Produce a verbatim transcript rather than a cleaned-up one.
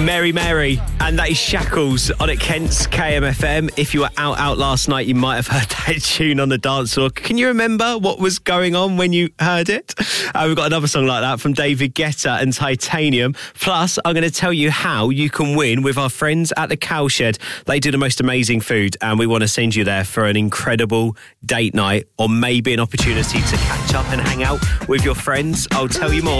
Mary Mary, and that is Shackles on at Kent's K M F M. If you were out out last night, you might have heard that tune on the dance floor. Can you remember what was going on when you heard it? Uh, we've got another song like that from David Guetta and Titanium. Plus, I'm going to tell you how you can win with our friends at the Cowshed. They do the most amazing food, and we want to send you there for an incredible date night, or maybe an opportunity to catch up and hang out with your friends. I'll tell you more